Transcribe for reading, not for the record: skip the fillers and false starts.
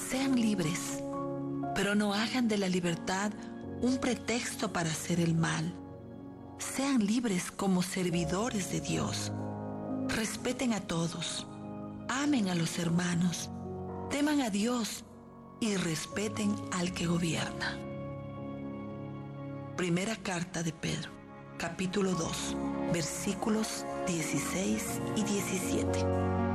Sean libres, pero no hagan de la libertad un pretexto para hacer el mal. Sean libres como servidores de Dios. Respeten a todos, amen a los hermanos, teman a Dios y respeten al que gobierna. Primera carta de Pedro, capítulo 2, versículos 16 y 17.